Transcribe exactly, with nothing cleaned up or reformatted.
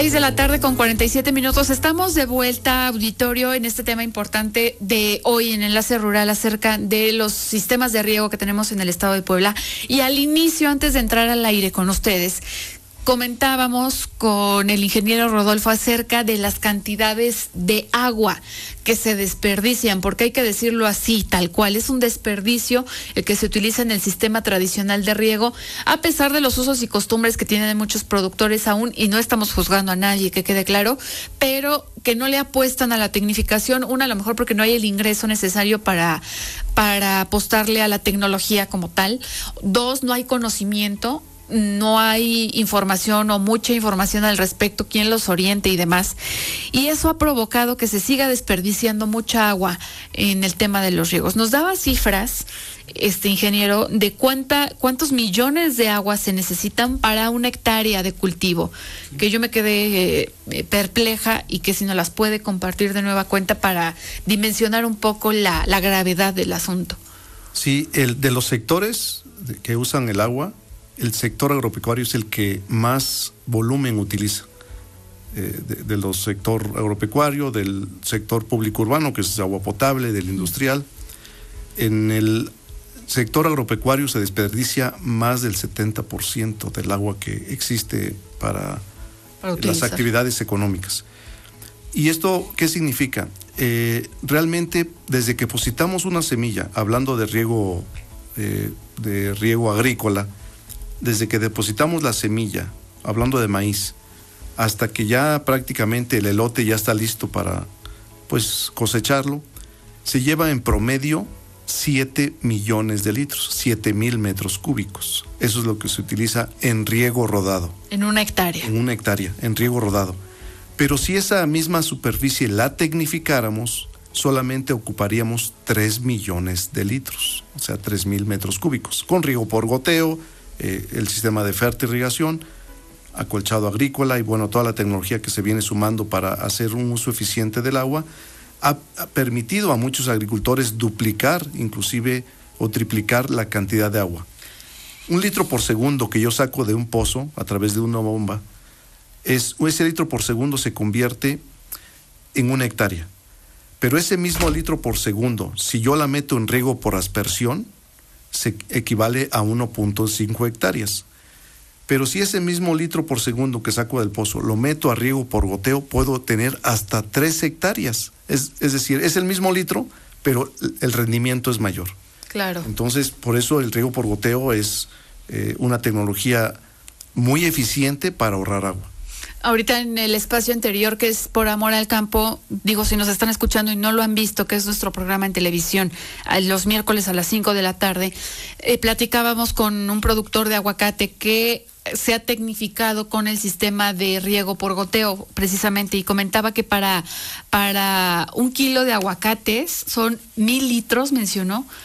Seis de la tarde con cuarenta y siete minutos. Estamos de vuelta, auditorio, en este tema importante de hoy en Enlace Rural acerca de los sistemas de riego que tenemos en el estado de Puebla. Y al inicio, antes de entrar al aire con ustedes, comentábamos con el ingeniero Rodolfo acerca de las cantidades de agua que se desperdician, porque hay que decirlo así, tal cual, es un desperdicio el que se utiliza en el sistema tradicional de riego, a pesar de los usos y costumbres que tienen muchos productores aún, y no estamos juzgando a nadie, que quede claro, pero que no le apuestan a la tecnificación, una a lo mejor porque no hay el ingreso necesario para, para apostarle a la tecnología como tal, dos, no hay conocimiento, no hay información o mucha información al respecto, quién los oriente y demás. Y eso ha provocado que se siga desperdiciando mucha agua en el tema de los riegos. Nos daba cifras, este ingeniero, de cuánta, cuántos millones de agua se necesitan para una hectárea de cultivo, que yo me quedé eh, perpleja y que si nos las puede compartir de nueva cuenta para dimensionar un poco la, la gravedad del asunto. Sí, el de los sectores que usan el agua, el sector agropecuario es el que más volumen utiliza, eh, de, de los sector agropecuario, del sector público urbano, que es agua potable, del industrial. En el sector agropecuario se desperdicia más del setenta por ciento del agua que existe para, para las actividades económicas. ¿Y esto qué significa? Eh, realmente, desde que depositamos una semilla, hablando de riego, eh, de riego agrícola, desde que depositamos la semilla, hablando de maíz, hasta que ya prácticamente el elote ya está listo para pues cosecharlo, se lleva en promedio siete millones de litros, siete mil metros cúbicos. Eso es lo que se utiliza en riego rodado. En una hectárea. En una hectárea, en riego rodado. Pero si esa misma superficie la tecnificáramos, solamente ocuparíamos tres millones de litros, o sea, tres mil metros cúbicos, con riego por goteo, Eh, el sistema de fertirrigación, acolchado agrícola y bueno, toda la tecnología que se viene sumando para hacer un uso eficiente del agua, ha, ha permitido a muchos agricultores duplicar, inclusive, o triplicar la cantidad de agua. Un litro por segundo que yo saco de un pozo a través de una bomba, es, ese litro por segundo se convierte en una hectárea. Pero ese mismo litro por segundo, si yo la meto en riego por aspersión, se equivale a uno punto cinco hectáreas. Pero si ese mismo litro por segundo que saco del pozo lo meto a riego por goteo, puedo tener hasta tres hectáreas. Es, es decir, es el mismo litro, pero el rendimiento es mayor. Claro. Entonces, por eso el riego por goteo es eh, una tecnología muy eficiente para ahorrar agua. Ahorita en el espacio anterior, que es Por Amor al Campo, digo, si nos están escuchando y no lo han visto, que es nuestro programa en televisión, los miércoles a las cinco de la tarde, eh, platicábamos con un productor de aguacate que se ha tecnificado con el sistema de riego por goteo, precisamente, y comentaba que para, para un kilo de aguacates son mil litros, mencionó,